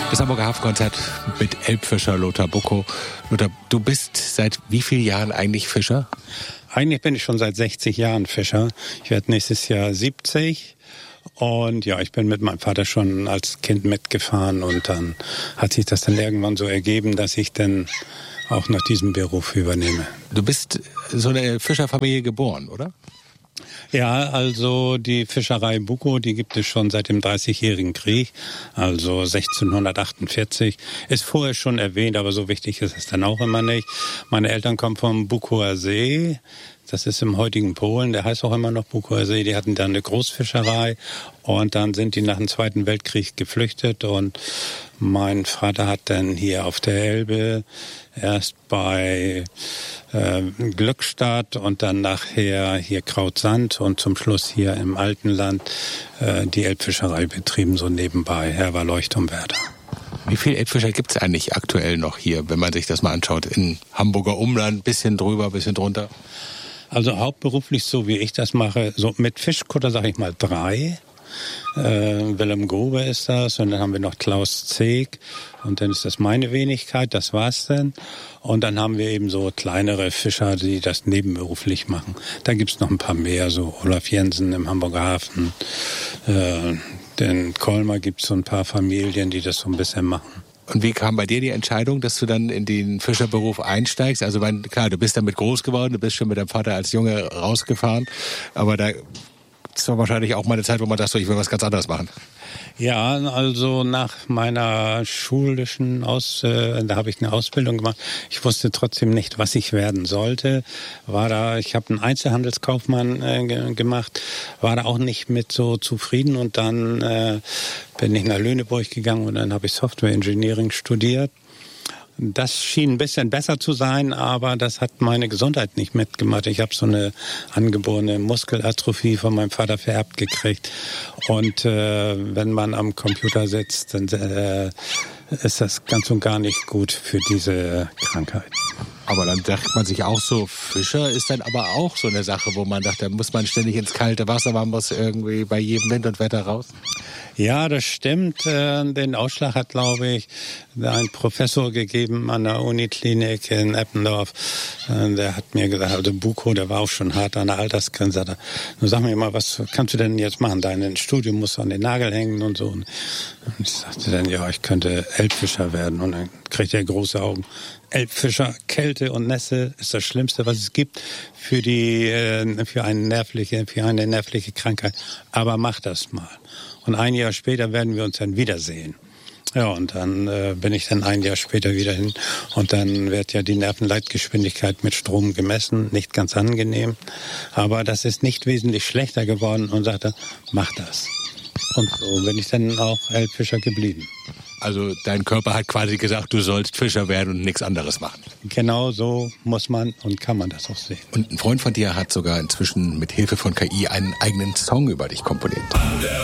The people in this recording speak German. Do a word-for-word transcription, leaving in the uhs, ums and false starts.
Das Hamburger Hafenkonzert mit Elbfischer Lothar Buckow. Lothar, du bist seit wie vielen Jahren eigentlich Fischer? Eigentlich bin ich schon seit sechzig Jahren Fischer. Ich werde nächstes Jahr siebzig. Und ja, ich bin mit meinem Vater schon als Kind mitgefahren. Und dann hat sich das dann irgendwann so ergeben, dass ich dann auch noch diesen Beruf übernehme. Du bist so eine Fischerfamilie geboren, oder? Ja, also die Fischerei Buckow, die gibt es schon seit dem Dreißigjährigen Krieg, also sechzehnhundertachtundvierzig. Ist vorher schon erwähnt, aber so wichtig ist es dann auch immer nicht. Meine Eltern kommen vom Buckower See. Das ist im heutigen Polen, der heißt auch immer noch Buckower See. Die hatten da eine Großfischerei und dann sind die nach dem Zweiten Weltkrieg geflüchtet und mein Vater hat dann hier auf der Elbe erst bei äh, Glückstadt und dann nachher hier Krautsand und zum Schluss hier im Altenland äh, die Elbfischerei betrieben, so nebenbei. Er war Leuchtturmwärter. Wie viele Elbfischer gibt es eigentlich aktuell noch hier, wenn man sich das mal anschaut? In Hamburger Umland, bisschen drüber, bisschen drunter? Also hauptberuflich, so wie ich das mache, so mit Fischkutter sage ich mal drei. Äh, Willem Grube ist das und dann haben wir noch Klaus Zeeg und dann ist das meine Wenigkeit, das war's dann. Und dann haben wir eben so kleinere Fischer, die das nebenberuflich machen. Da gibt's noch ein paar mehr, so Olaf Jensen im Hamburger Hafen. Äh, in Colmar gibt's so ein paar Familien, die das so ein bisschen machen. Und wie kam bei dir die Entscheidung, dass du dann in den Fischerberuf einsteigst? Also mein, klar, du bist damit groß geworden, du bist schon mit deinem Vater als Junge rausgefahren, aber da ist doch wahrscheinlich auch mal eine Zeit, wo man dachte, ich will was ganz anderes machen. Ja, also nach meiner schulischen Aus, äh, da habe ich eine Ausbildung gemacht. Ich wusste trotzdem nicht, was ich werden sollte. War da, ich habe einen Einzelhandelskaufmann äh, ge- gemacht, war da auch nicht mit so zufrieden und dann äh, bin ich nach Lüneburg gegangen und dann habe ich Software Engineering studiert. Das schien ein bisschen besser zu sein, aber das hat meine Gesundheit nicht mitgemacht. Ich habe so eine angeborene Muskelatrophie von meinem Vater vererbt gekriegt. Und äh, wenn man am Computer sitzt, dann äh, ist das ganz und gar nicht gut für diese Krankheit. Aber dann dachte man sich auch so, Fischer ist dann aber auch so eine Sache, wo man dachte, da muss man ständig ins kalte Wasser, man muss irgendwie bei jedem Wind und Wetter raus. Ja, das stimmt. Den Ausschlag hat, glaube ich, ein Professor gegeben an der Uniklinik in Eppendorf. Der hat mir gesagt, also Buckow, der war auch schon hart an der Altersgrenze. Nun sag mir mal, was kannst du denn jetzt machen? Dein Studium muss an den Nagel hängen und so. Und ich sagte dann, ja, ich könnte Elbfischer werden. Und dann kriegte er große Augen. Elbfischer, Kälte und Nässe ist das Schlimmste, was es gibt für die, für eine nervliche, für eine nervliche Krankheit. Aber mach das mal. Und ein Jahr später werden wir uns dann wiedersehen. Ja, und dann äh, bin ich dann ein Jahr später wieder hin. Und dann wird ja die Nervenleitgeschwindigkeit mit Strom gemessen. Nicht ganz angenehm. Aber das ist nicht wesentlich schlechter geworden und sagte, mach das. Und so bin ich dann auch Elbfischer geblieben. Also dein Körper hat quasi gesagt, du sollst Fischer werden und nichts anderes machen. Genau so muss man und kann man das auch sehen. Und ein Freund von dir hat sogar inzwischen mit Hilfe von K I einen eigenen Song über dich komponiert. An der